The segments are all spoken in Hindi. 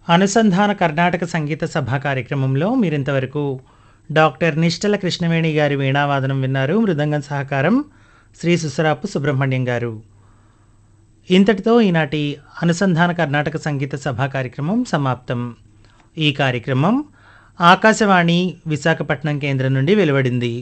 అనుసంధాన కర్ణాటక సంగీత సభ కార్యక్రమంలో మీరింతవరకు డాక్టర్ నిష్టల కృష్ణవేణి గారి వీణావాదనం విన్నారు. మృదంగం సహకారం శ్రీ సుసరాపు సుబ్రహ్మణ్యం గారు. ఇంతటితో ఈనాటి అనుసంధాన కర్ణాటక సంగీత సభ కార్యక్రమం సమాప్తం. ఈ కార్యక్రమం ఆకాశవాణి విశాఖపట్నం కేంద్రం నుండి వెలువడింది.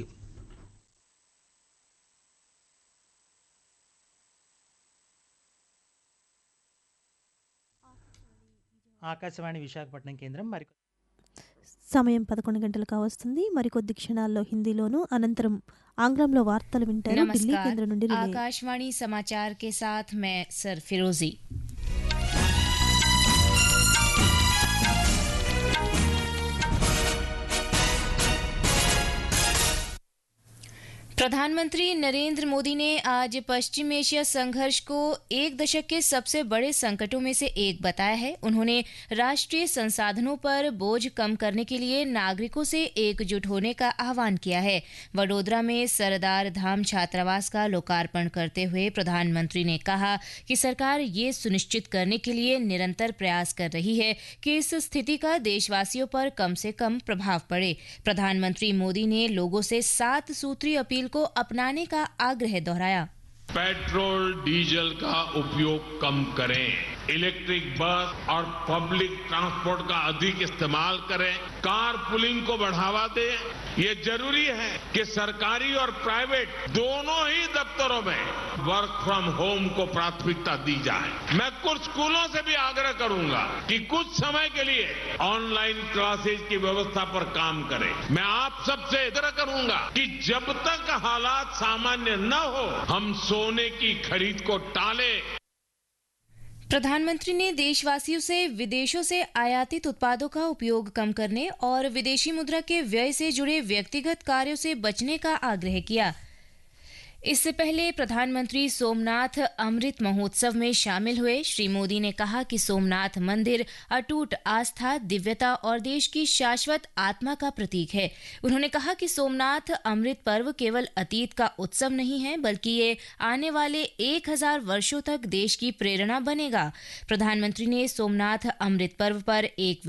ఆకాశవాణి విశాఖపట్నం కేంద్రం సమయం 11 గంటలు కావస్తుంది. మరికొద్ది క్షణాల్లో హిందీలోను, అనంతరం ఆంగ్లంలో వార్తలు వింటారు. ఢిల్లీ కేంద్రం నుండి आकाशवाणी समाचार के साथ मैं सर फिरोजी। प्रधानमंत्री नरेंद्र मोदी ने आज पश्चिम एशिया संघर्ष को एक दशक के सबसे बड़े संकटों में से एक बताया है। उन्होंने राष्ट्रीय संसाधनों पर बोझ कम करने के लिए नागरिकों से एकजुट होने का आह्वान किया है। वडोदरा में सरदार धाम छात्रावास का लोकार्पण करते हुए प्रधानमंत्री ने कहा कि सरकार ये सुनिश्चित करने के लिए निरंतर प्रयास कर रही है कि इस स्थिति का देशवासियों पर कम से कम प्रभाव पड़े। प्रधानमंत्री मोदी ने लोगों से 7 सूत्री अपील को अपनाने का आग्रह दोहराया। पेट्रोल डीजल का उपयोग कम करें, इलेक्ट्रिक बस और पब्लिक ट्रांसपोर्ट का अधिक इस्तेमाल करें, कार पुलिंग को बढ़ावा दें। ये जरूरी है कि सरकारी और प्राइवेट दोनों ही दफ्तरों में वर्क फ्रॉम होम को प्राथमिकता दी जाए। मैं कुछ स्कूलों से भी आग्रह करूंगा कि कुछ समय के लिए ऑनलाइन क्लासेज की व्यवस्था पर काम करें। मैं आप सबसे आग्रह करूंगा कि जब तक हालात सामान्य न हो हम सोने की खरीद को टालें। प्रधानमंत्री ने देशवासियों से विदेशों से आयातित उत्पादों का उपयोग कम करने और विदेशी मुद्रा के व्यय से जुड़े व्यक्तिगत कार्यों से बचने का आग्रह किया। इससे पहले प्रधानमंत्री सोमनाथ अमृत महोत्सव में शामिल हुए। श्री मोदी ने कहा कि सोमनाथ मंदिर अटूट आस्था, दिव्यता और देश की शाश्वत आत्मा का प्रतीक है। उन्होंने कहा कि सोमनाथ अमृत पर्व केवल अतीत का उत्सव नहीं है, बल्कि ये आने वाले 1000 वर्षों तक देश की प्रेरणा बनेगा। प्रधानमंत्री ने सोमनाथ अमृत पर्व पर एक